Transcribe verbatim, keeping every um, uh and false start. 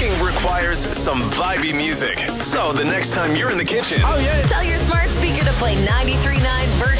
cooking requires some vibey music. So the next time you're in the kitchen, Oh, yeah. Tell your smart speaker to play ninety-three point nine Virgin